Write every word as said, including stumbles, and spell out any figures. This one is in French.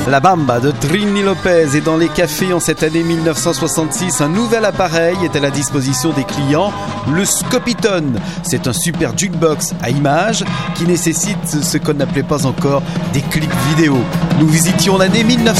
La Bamba de Trini Lopez. Et dans les cafés en cette année mille neuf cent soixante-six, un nouvel appareil est à la disposition des clients, le Scopitone. C'est un super jukebox à images qui nécessite ce qu'on n'appelait pas encore des clips vidéo. Nous visitions l'année mille neuf